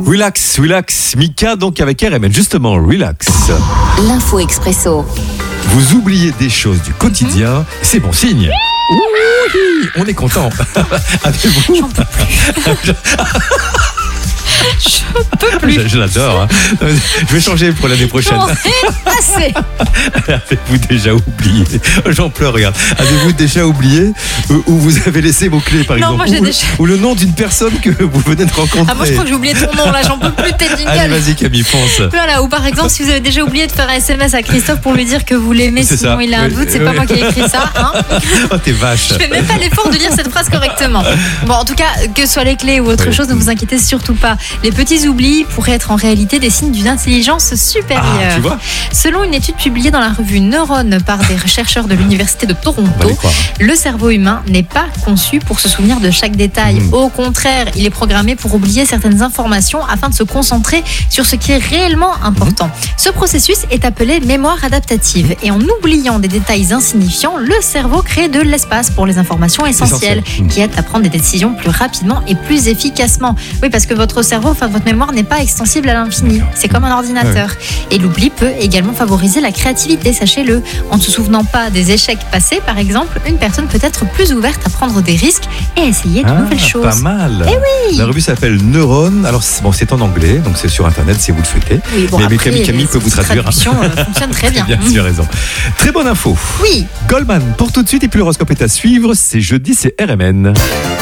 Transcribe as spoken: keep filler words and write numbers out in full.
Relax, relax. Mika, donc avec R M N, justement, relax. L'info expresso. Vous oubliez des choses du quotidien, mmh. c'est bon signe. Oui, on est content. Avez-vous... J'en peux plus. Je peux plus. Je, je l'adore. Hein. Je vais changer pour l'année prochaine. J'en ai assez. Avez-vous déjà oublié? J'en pleure, regarde. Avez-vous déjà oublié où vous avez laissé vos clés, par non, exemple, moi, j'ai ou, déjà... ou le nom d'une personne que vous venez de rencontrer? Ah, moi je crois que j'ai oublié ton nom là, j'en peux plus, t'es jingle. Allez, vas-y Camille, fonce. Voilà, ou par exemple, si vous avez déjà oublié de faire un S M S à Christophe pour lui dire que vous l'aimez, c'est sinon ça. il a un oui, doute, c'est oui. pas moi qui ai écrit ça. Hein. Oh, t'es vache. Je fais même pas l'effort de lire cette phrase correctement. Bon, en tout cas, que ce soit les clés ou autre oui. chose, ne vous inquiétez surtout pas. Les petits oublis pourraient être en réalité des signes d'une intelligence supérieure. Ah, tu vois ? Selon une étude publiée dans la revue Neurones par des chercheurs de l'université de Toronto, le cerveau humain n'est pas conçu pour se souvenir de chaque détail. Mmh. Au contraire, il est programmé pour oublier certaines informations afin de se concentrer sur ce qui est réellement important. Mmh. Ce processus est appelé mémoire adaptative. Et en oubliant des détails insignifiants, le cerveau crée de l'espace pour les informations essentielles mmh. qui aident à prendre des décisions plus rapidement et plus efficacement. Oui, parce que votre cerveau, enfin votre mémoire n'est pas extensible à l'infini. C'est comme un ordinateur. Ouais. Et l'oubli peut également favoriser la créativité, sachez-le. En ne se souvenant pas des échecs passés, par exemple, une personne peut être plus ouverte à prendre des risques et à essayer de ah, nouvelles choses. Pas mal. Eh oui. La revue s'appelle Neurones. Alors, c'est, bon, c'est en anglais, donc c'est sur Internet si vous le souhaitez. Oui, bon, mais après, Camille, Camille peut vous traduire. La traduction euh, fonctionne très bien. Bien, tu as raison. Très bonne info. Oui. Goldman, pour tout de suite, et puis l'horoscope est à suivre. C'est jeudi, c'est R M N.